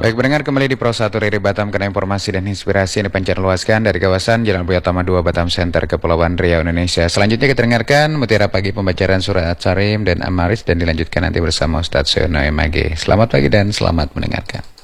Baik pendengar, kembali di Pro 1 Riri Batam, karena informasi dan inspirasi yang dipancar luaskan dari kawasan Jalan Buya Tama 2 Batam Center, Kepulauan Riau, Indonesia. Selanjutnya kita dengarkan mutiara pagi pembacaan surat At-Sarim dan Amaris, dan dilanjutkan nanti bersama Ustadz Soyono MAG. Selamat pagi dan selamat mendengarkan.